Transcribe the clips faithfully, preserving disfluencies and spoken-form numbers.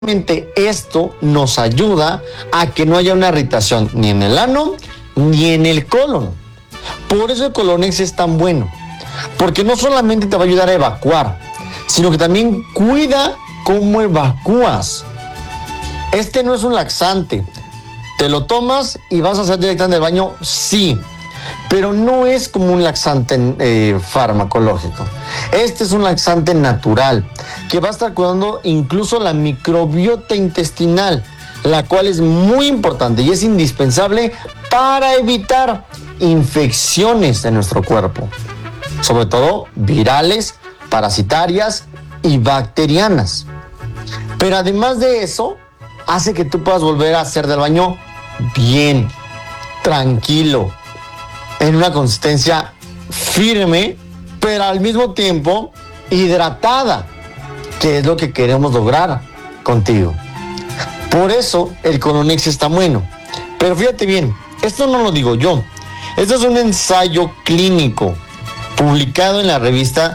Esto nos ayuda a que no haya una irritación ni en el ano ni en el colon. Por eso el Colonex es tan bueno, porque no solamente te va a ayudar a evacuar, sino que también cuida cómo evacúas. Este no es un laxante. ¿Te lo tomas y vas a hacer directamente el baño? Sí, pero no es como un laxante eh, farmacológico. Este es un laxante natural que va a estar cuidando incluso la microbiota intestinal, la cual es muy importante y es indispensable para evitar infecciones en nuestro cuerpo, sobre todo virales, parasitarias y bacterianas. Pero además de eso, hace que tú puedas volver a hacer del baño bien, tranquilo, en una consistencia firme, pero al mismo tiempo hidratada, que es lo que queremos lograr contigo. Por eso el Colonex está bueno. Pero fíjate bien, esto no lo digo yo. Esto es un ensayo clínico publicado en la revista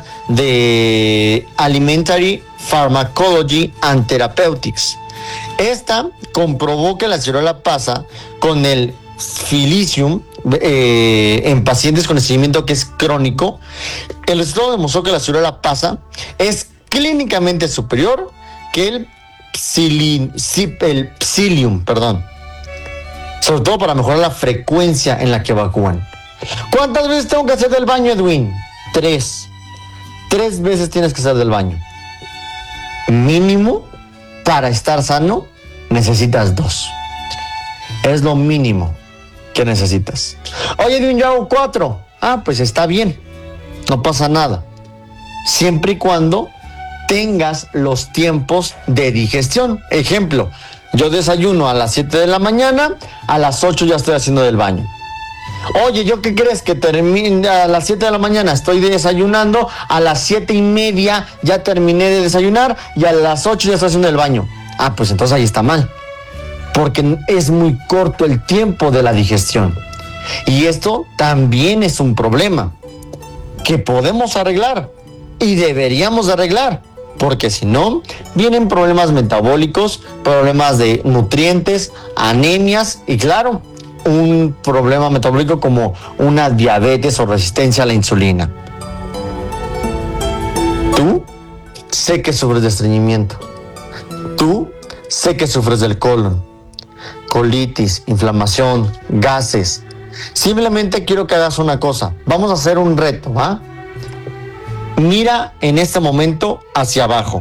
de Alimentary Pharmacology and Therapeutics. Esta comprobó que la ciruela pasa con el Filicium eh, en pacientes con estreñimiento que es crónico. El resultado demostró que la ciruela pasa es clínicamente superior que el, psilin, el Psyllium, perdón. Sobre todo para mejorar la frecuencia en la que evacúan. ¿Cuántas veces tengo que hacer del baño, Edwin? Tres. Tres veces tienes que hacer del baño. Mínimo, para estar sano, necesitas dos. Es lo mínimo que necesitas. Oye, Edwin, yo hago cuatro. Ah, pues está bien. No pasa nada. Siempre y cuando tengas los tiempos de digestión. Ejemplo, yo desayuno a las siete de la mañana, a las ocho ya estoy haciendo del baño. Oye, ¿yo qué crees? Que termine a las siete de la mañana, estoy desayunando, a las siete y media ya terminé de desayunar y a las ocho ya estoy haciendo el baño. Ah, pues entonces ahí está mal, porque es muy corto el tiempo de la digestión. Y esto también es un problema que podemos arreglar y deberíamos arreglar. Porque si no, vienen problemas metabólicos, problemas de nutrientes, anemias y claro, un problema metabólico como una diabetes o resistencia a la insulina. Tú sé que sufres de estreñimiento. Tú sé que sufres del colon, colitis, inflamación, gases. Simplemente quiero que hagas una cosa. Vamos a hacer un reto, ¿va? Mira en este momento hacia abajo.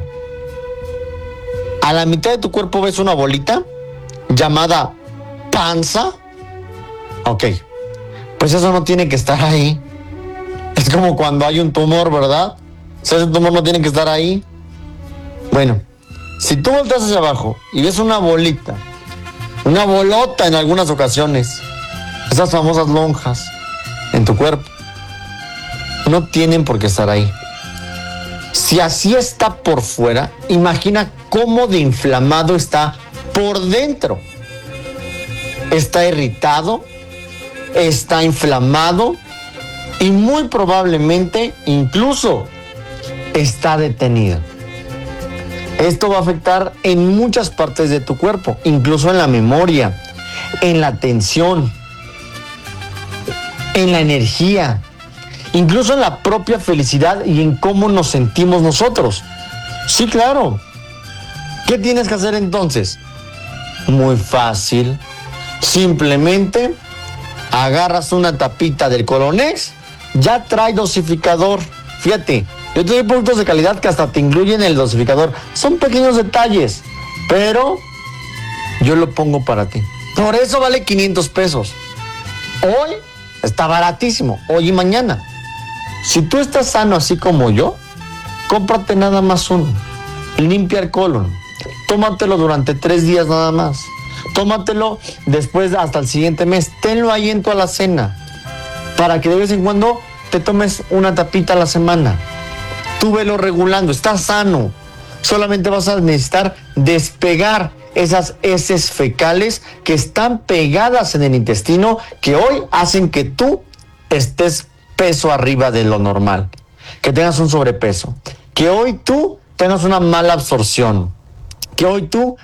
A la mitad de tu cuerpo ves una bolita llamada panza. Ok, pues eso no tiene que estar ahí. Es como cuando hay un tumor, ¿verdad? O sea, ese tumor no tiene que estar ahí. Bueno, si tú volteas hacia abajo y ves una bolita, una bolota en algunas ocasiones, esas famosas lonjas en tu cuerpo, no tienen por qué estar ahí. Si así está por fuera, imagina cómo de inflamado está por dentro. Está irritado, está inflamado y muy probablemente incluso está detenido. Esto va a afectar en muchas partes de tu cuerpo, incluso en la memoria, en la atención, en la energía, incluso en la propia felicidad y en cómo nos sentimos nosotros. Sí, claro. ¿Qué tienes que hacer entonces? Muy fácil. Simplemente agarras una tapita del Colonex, ya trae dosificador. Fíjate, yo te doy productos de calidad que hasta te incluyen el dosificador. Son pequeños detalles, pero yo lo pongo para ti. Por eso vale quinientos pesos. Hoy está baratísimo, hoy y mañana. Si tú estás sano así como yo, cómprate nada más uno. Limpia el colon. Tómatelo durante tres días nada más. Tómatelo después hasta el siguiente mes. Tenlo ahí en tu alacena para que de vez en cuando te tomes una tapita a la semana. Tú velo regulando. Estás sano. Solamente vas a necesitar despegar esas heces fecales que están pegadas en el intestino, que hoy hacen que tú estés peso arriba de lo normal, que tengas un sobrepeso, que hoy tú tengas una mala absorción, que hoy tú